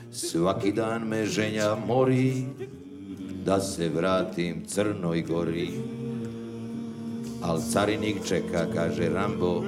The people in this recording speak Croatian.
svaki dan me ženja mori, da se vratim Crnoj Gori. Al carinik čeka, kaže Rambo,